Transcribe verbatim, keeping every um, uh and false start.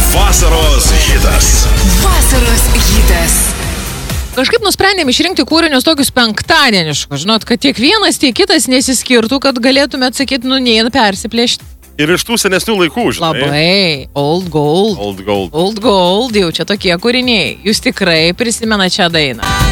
Vasaros hitas. Vasaros hitas. Kažkaip nusprendėm išrinkti kūrinius tokius penktadieniškus, žinot, kad tiek vienas, tiek kitas nesiskirtų, kad galėtume atsakyti, nu, neina persiplėšti. Ir iš tų senesnių laikų, žinai. Labai. Old gold. Old gold. Old gold, jau čia tokie kūriniai. Jūs tikrai prisimena čia dainą.